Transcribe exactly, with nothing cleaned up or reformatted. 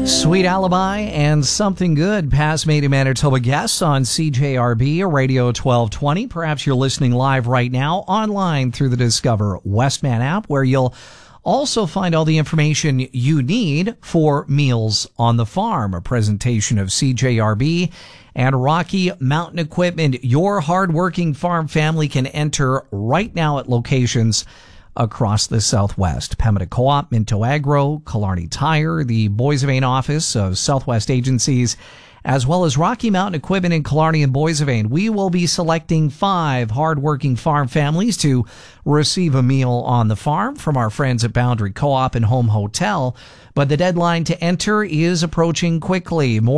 Sweet Alibi and Something Good, past Made in Manitoba guests on C J R B Radio twelve twenty. Perhaps you're listening live right now online through the Discover Westman app, where you'll also find all the information you need for Meals on the Farm, a presentation of C J R B and Rocky Mountain Equipment. Your hardworking farm family can enter right now at locations across the Southwest. Pembina Co-op, Minto Agro, Killarney Tire, the Boissevain office of Southwest Agencies, as well as Rocky Mountain Equipment in Killarney and Boissevain. We will be selecting five hardworking farm families to receive a meal on the farm from our friends at Boundary Co-op and Home Hotel. But the deadline to enter is approaching quickly. More